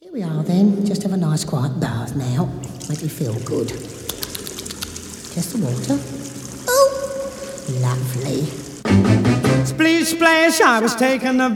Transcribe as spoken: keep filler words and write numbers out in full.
Here we are then, just have a nice quiet bath now. Make you feel good. Just the water. Oh, lovely. Splish splash, I was taking a